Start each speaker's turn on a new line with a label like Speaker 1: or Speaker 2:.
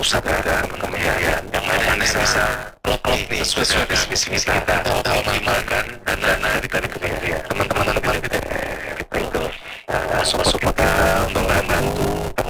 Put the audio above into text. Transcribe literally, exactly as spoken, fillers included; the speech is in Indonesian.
Speaker 1: usaha dan kemudian yang mana bisa klop nih sesuai visi misi kita atau optimalkan dana dari dari kementerian teman-teman dari itu masuk masuk kita untuk